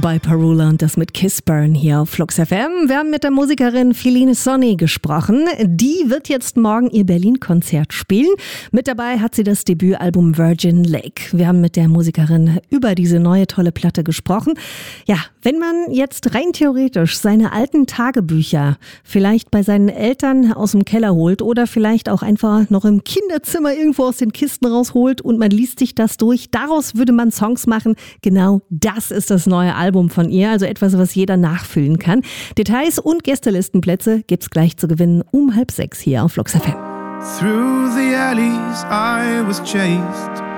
bei Parula und das mit Kiss Burn hier auf Flux FM. Wir haben mit der Musikerin Feline Sonny gesprochen. Die wird jetzt morgen ihr Berlin-Konzert spielen. Mit dabei hat sie das Debütalbum Virgin Lake. Wir haben mit der Musikerin über diese neue tolle Platte gesprochen. Ja, wenn man jetzt rein theoretisch seine alten Tagebücher vielleicht bei seinen Eltern aus dem Keller holt oder vielleicht auch einfach noch im Kinderzimmer irgendwo aus den Kisten rausholt und man liest sich das durch, daraus würde man Songs machen. Genau das ist das neue Album von ihr, also etwas, was jeder nachfüllen kann. Details und Gästelistenplätze gibt's gleich zu gewinnen um 5:30 hier auf Flux FM. Through the alleys I was chased.